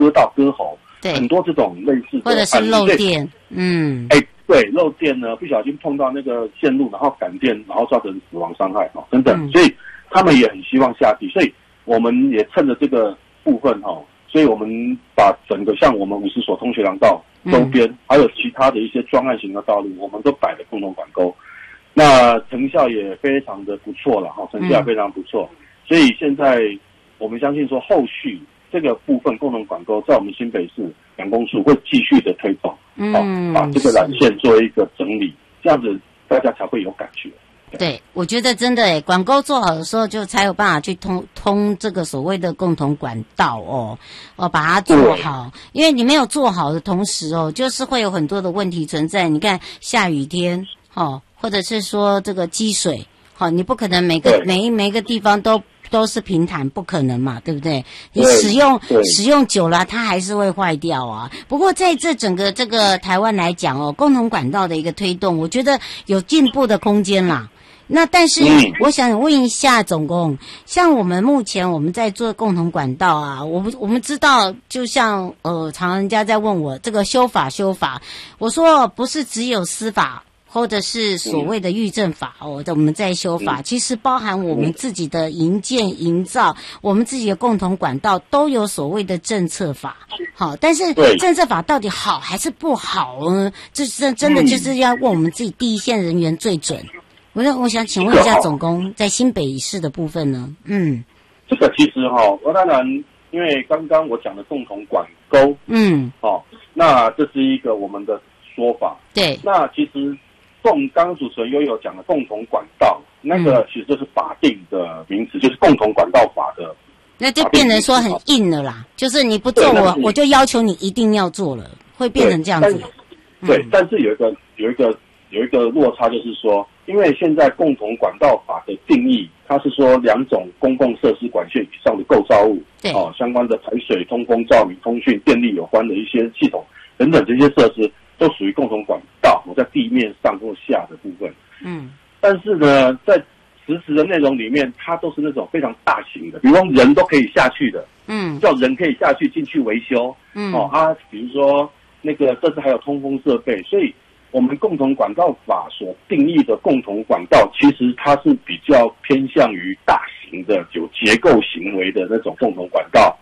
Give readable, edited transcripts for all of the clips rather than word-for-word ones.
割到割喉， 对， 很多这种类似的， 或者是漏电， 对，漏电呢，不小心碰到那个线路，然后感电，然后造成死亡伤害等等，所以他们也很希望下地，所以我们也趁着这个部分所以我们把整个像我们50所通学廊道周边，还有其他的一些专案型的道路，我们都摆了共同管沟，那成效也非常的不错了成效非常不错，所以现在我们相信说后续这个部分共同管沟在我们新北市两公处会继续的推动，把这个缆线做一个整理，这样子大家才会有感觉。 对，我觉得真的管沟做好的时候，就才有办法去通这个所谓的共同管道把它做好。因为你没有做好的同时就是会有很多的问题存在。你看下雨天或者是说这个积水你不可能每一个地方都是平坦，不可能嘛，对不对？你使用久了，它还是会坏掉啊。不过在这整个这个台湾来讲共同管道的一个推动，我觉得有进步的空间啦。那但是我想问一下总工，像我们目前我们在做共同管道啊，我们知道，就像常人家在问我这个修法，我说不是只有司法或者是所谓的预政法我们在修法，其实包含我们自己的营建营造，我们自己的共同管道都有所谓的政策法。好，但是政策法到底好还是不好呢？这真的就是要问我们自己第一线人员最准。我想请问一下总工，在新北市的部分呢？ 这个其实当然，因为刚刚我讲的共同管沟，那这是一个我们的说法。对，那其实刚刚主持人又有讲的共同管道，那个其实就是法定的名词，就是共同管道法的。 那就变成说很硬了啦，就是你不做我就要求你一定要做了，会变成这样子。 对，但是有一个落差，就是说，因为现在共同管道法的定义，它是说2种公共设施管线以上的构造物，相关的排水、通风、照明、通讯、电力有关的一些系统等等这些设施，都属于共同管道，在地面上或下的部分。但是呢，在实质的内容里面，它都是那种非常大型的，比如说人都可以下去的，叫人可以下去进去维修，比如说那个这次还有通风设备，所以我们共同管道法所定义的共同管道，其实它是比较偏向于大型的有结构行为的那种共同管道。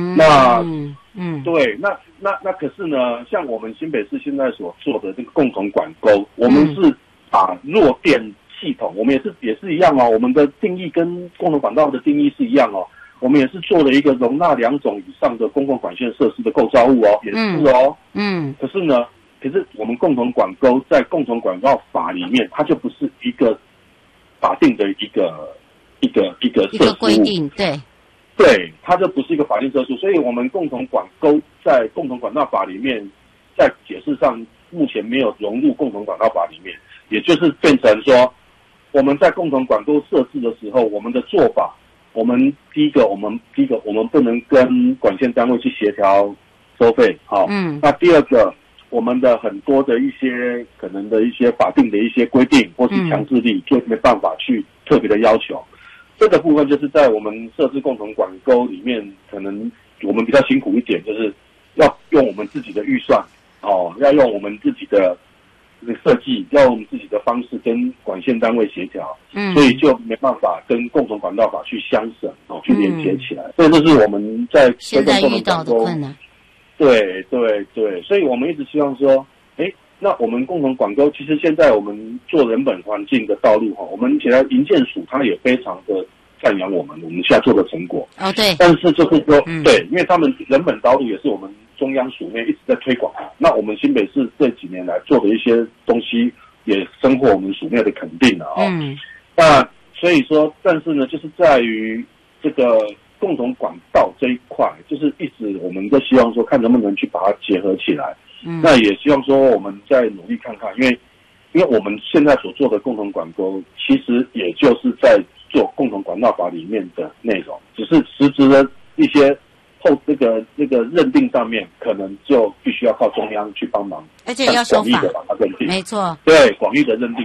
对，那可是呢，像我们新北市现在所做的这个共同管沟，我们是把弱电系统，我们也是一样我们的定义跟共同管道的定义是一样我们也是做了一个容纳2种以上的公共管线设施的构造物也是可是我们共同管沟在共同管道法里面，它就不是一个法定的一个规定， 对，它就不是一个法定设施，所以我们共同管沟在共同管道法里面，在解释上目前没有融入共同管道法里面，也就是变成说，我们在共同管沟设置的时候，我们的做法，我们第一个我们不能跟管线单位去协调收费，那第二个。我们的很多的一些可能的一些法定的一些规定或是强制力，就没办法去特别的要求。这个部分就是在我们设置共同管沟里面，可能我们比较辛苦一点，就是要用我们自己的预算，要用我们自己的设计，要用我们自己的方式跟管线单位协调，所以就没办法跟共同管道法去相省，去连接起来。所以这是我们在现在遇到的困难。 对，所以我们一直希望说，那我们共同管沟，其实现在我们做人本环境的道路我们现在营建署它也非常的赞扬我们现在做的成果。 对。 但是就是说，对，因为他们人本道路也是我们中央署内一直在推广，那我们新北市这几年来做的一些东西也深获我们署内的肯定了那所以说，但是呢，就是在于这个。共同管道这一块，就是一直我们都希望说，看能不能去把它结合起来。那也希望说，我们再努力看看，因为我们现在所做的共同管沟，其实也就是在做共同管道法里面的内容，只是实质的一些这个认定上面，可能就必须要靠中央去帮忙， 而且要守法， 广义的把它认定， 没错， 对，广义的认定出来。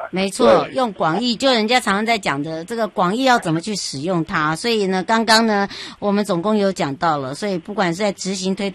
没错， 对用广义，就人家常常在讲的这个广义要怎么去使用它。所以呢，刚刚呢，我们总共有讲到了，所以不管是在执行推动